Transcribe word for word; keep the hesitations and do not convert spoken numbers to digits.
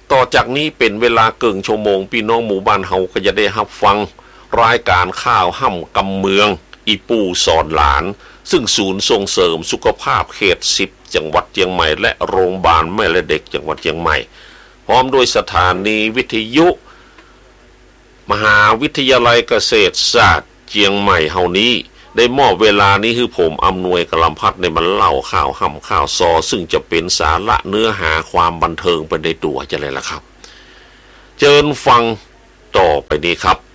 ต่อจากนี้เป็นเวลาเกิงชั่วโมงพี่น้องหมู่บ้านเฮาก็จะได้รับฟังรายการข้าวห่ำกำเมืองอีปูสอนหลานซึ่งศูนย์ส่งเสริมสุขภาพเขตสิบจังหวัดเชียงใหม่และโรงพยาบาลแม่และเด็กจังหวัดเชียงใหม่พร้อมด้วยสถานีวิทยุมหาวิทยาลัยเกษตรศาสตร์เชียงใหม่เฮานี้ได้มอบเวลานี้คือผมอำนวยกลัมพัฒน์ในมันเล่าข่าวห่ำข่าวซอซึ่งจะเป็นสาระเนื้อหาความบันเทิงไปในตัวจะเลยล่ะครับเชิญฟังต่อไปนี้ครับ